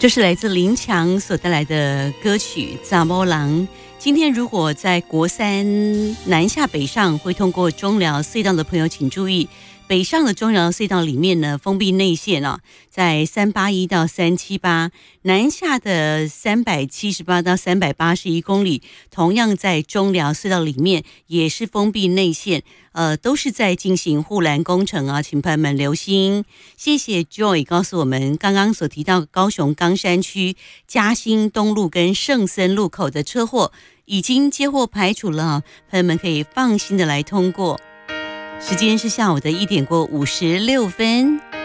这是来自林强所带来的歌曲《查某人》。今天如果在国三南下北上会通过中寮隧道的朋友请注意，北上的中寮隧道里面呢封闭内线在381到378，南下的378到381公里同样在中寮隧道里面也是封闭内线，都是在进行护栏工程请朋友们留心。谢谢 Joy 告诉我们刚刚所提到高雄冈山区嘉兴东路跟圣森路口的车祸已经接获排除了，朋友们可以放心的来通过。时间是下午的1点过56分。